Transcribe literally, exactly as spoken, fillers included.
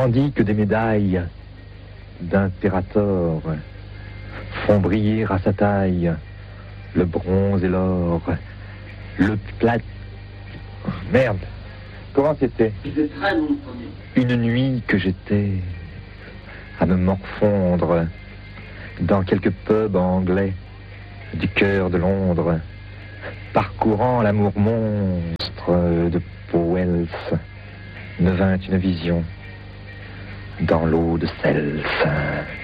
tandis que des médailles d'impérator font briller à sa taille le bronze et l'or, le plat... Merde, comment c'était? C'était très bon, Une nuit que j'étais à me morfondre dans quelques pubs anglais du cœur de Londres, parcourant l'amour monstre de Powell, me vint une vision dans l'eau de Cels.